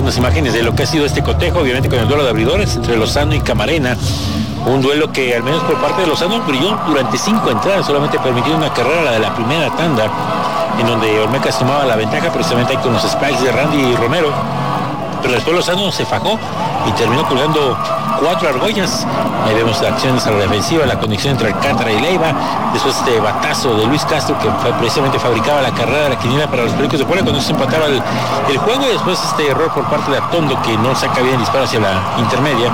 unas imágenes de lo que ha sido este cotejo, obviamente con el duelo de abridores entre Lozano y Camarena. Un duelo que al menos por parte de Lozano brilló durante 5 entradas, solamente permitió una carrera, la de la primera tanda, en donde Olmecas tomaba la ventaja precisamente ahí con los spikes de Randy Romero. Pero después Lozano se fajó y terminó colgando 4 argollas. Ahí vemos las acciones a la defensiva, la conexión entre Alcántara y Leiva. Después este batazo de Luis Castro, que precisamente fabricaba la carrera de la quiniela para los Pericos de Puebla cuando se empataba el juego. Y después este error por parte de Atondo, que no saca bien el disparo hacia la intermedia.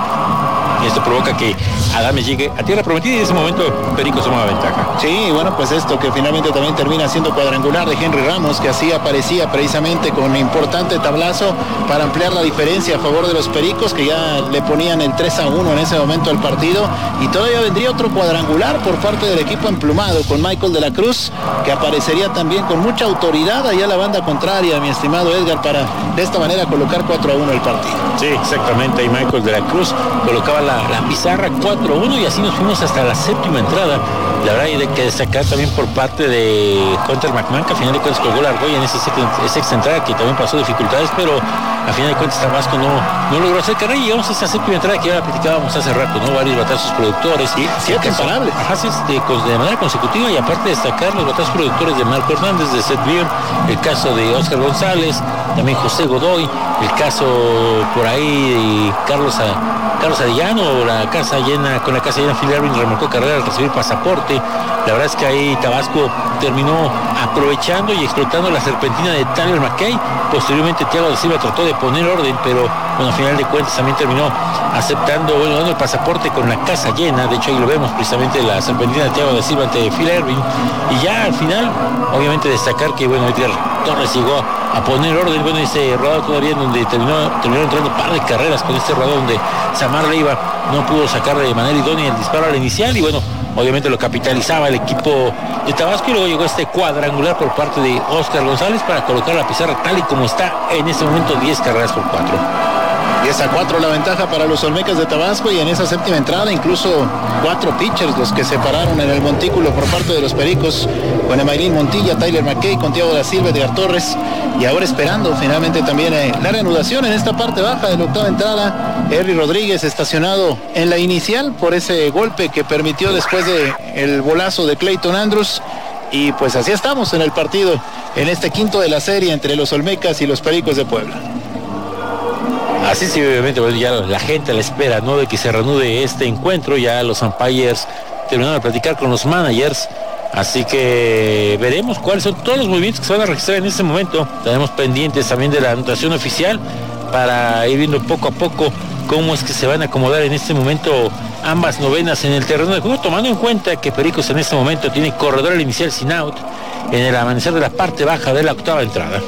Y esto provoca que Adames llegue a tierra prometida y en ese momento Pericos toma la ventaja. Sí, bueno, pues esto que finalmente también termina siendo cuadrangular de Henry Ramos, que así aparecía precisamente con importante tablazo para ampliar la diferencia a favor de los Pericos, que ya le ponían el 3-1 en ese momento al partido. Y todavía vendría otro cuadrangular por parte del equipo emplumado con Michael de la Cruz, que aparecería también con mucha autoridad allá a la banda contraria, mi estimado Edgar, para de esta manera colocar 4-1 el partido. Sí, exactamente, y Michael de la Cruz colocaba la pizarra 4-1 y así nos fuimos hasta la séptima entrada. La verdad hay que destacar también por parte de Hunter McMahon, que a final de cuentas colgó la argolla en esa sexta entrada, que también pasó dificultades, pero a final de cuentas Tabasco no logró hacer carrera y llegamos a esa séptima entrada que ya la platicábamos hace rato, ¿no? Varios batazos productores. Sí, 7 imparables. De manera consecutiva, y aparte destacar los batazos productores de Marco Hernández, de Seth Beer, el caso de Oscar González, también José Godoy, el caso por ahí de Carlos Arellano, con la casa llena, Phil Ervin remolcó carrera al recibir pasaporte. La verdad es que ahí Tabasco terminó aprovechando y explotando la serpentina de Tyler McKay. Posteriormente Thiago da Silva trató de poner orden, pero bueno, a final de cuentas también terminó aceptando, dando el pasaporte con la casa llena. De hecho ahí lo vemos precisamente, la serpentina de Thiago da Silva ante Phil Ervin. Y ya al final, obviamente destacar que Edgar Torres llegó a poner orden, ese rodado todavía en donde terminó entrando un par de carreras con este rodado donde Samar Leiva no pudo sacar de manera idónea el disparo al inicial y obviamente lo capitalizaba el equipo de Tabasco y luego llegó este cuadrangular por parte de Oscar González para colocar la pizarra tal y como está en este momento, 10 carreras por 4. 10-4 la ventaja para los Olmecas de Tabasco y en esa séptima entrada incluso 4 pitchers los que se pararon en el montículo por parte de los Pericos, con Emailín Montilla, Tyler McKay, con Thiago da Silva, Edgar Torres, y ahora esperando finalmente también la reanudación en esta parte baja de la octava entrada. Henry Rodríguez estacionado en la inicial por ese golpe que permitió después de el bolazo de Clayton Andrews. Y pues así estamos en el partido, en este quinto de la serie entre los Olmecas y los Pericos de Puebla. Así sí, obviamente, ya la gente a la espera, ¿no?, de que se reanude este encuentro. Ya los umpires terminaron de platicar con los managers, así que veremos cuáles son todos los movimientos que se van a registrar en este momento. Tenemos pendientes también de la anotación oficial para ir viendo poco a poco cómo es que se van a acomodar en este momento ambas novenas en el terreno de juego, tomando en cuenta que Pericos en este momento tiene corredor al inicial sin out en el amanecer de la parte baja de la octava entrada.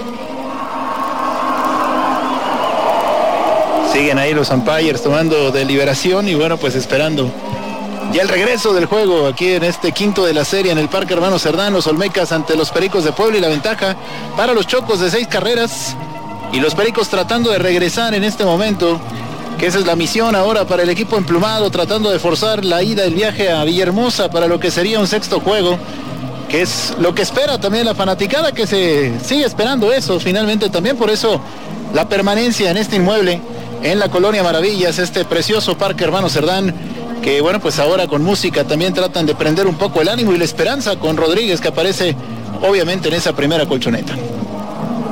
Siguen ahí los umpires tomando deliberación y pues esperando ya el regreso del juego aquí en este quinto de la serie en el Parque Hermano Cerdán. Los Olmecas ante los Pericos de Puebla y la ventaja para los Chocos de 6 carreras y los Pericos tratando de regresar en este momento, que esa es la misión ahora para el equipo emplumado, tratando de forzar la ida del viaje a Villahermosa para lo que sería un sexto juego, que es lo que espera también la fanaticada, que se sigue esperando eso finalmente también. Por eso la permanencia en este inmueble en la Colonia Maravillas, este precioso Parque Hermano Cerdán, que pues ahora con música también tratan de prender un poco el ánimo y la esperanza con Rodríguez, que aparece obviamente en esa primera colchoneta.